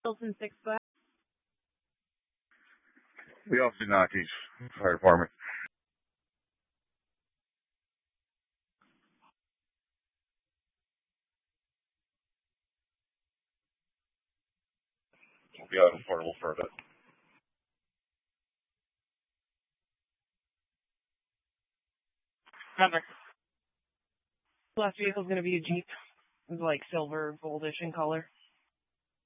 Wilson 6 Black. We also do not teach fire department. We'll be out of portable for a bit. Contact. Last vehicle is going to be a Jeep. It's like silver, goldish in color.